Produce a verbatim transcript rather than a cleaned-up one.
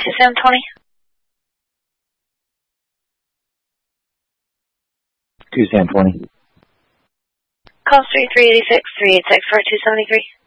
two seven twenty. two seven twenty. Call three three eight six, three eight six, four two seven three.